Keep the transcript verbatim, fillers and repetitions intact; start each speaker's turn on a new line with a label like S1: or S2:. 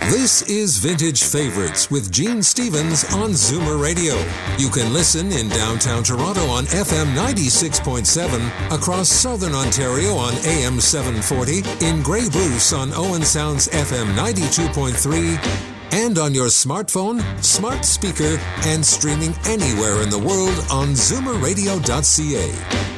S1: This is Vintage Favorites with Gene Stevens on Zoomer Radio. You can listen in downtown Toronto on F M ninety-six point seven, across southern Ontario on A M seven forty, in Grey Bruce on Owen Sound's F M ninety-two point three, and on your smartphone, smart speaker, and streaming anywhere in the world on zoomer radio dot c a.